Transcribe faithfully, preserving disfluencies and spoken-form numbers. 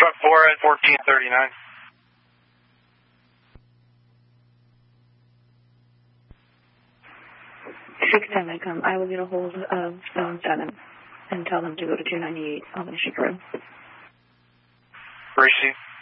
Truck four at fourteen thirty-nine. six ten, I come. I will get a hold of Zone seven and tell them to go to two ninety-eight on the Michigan Road. Receive.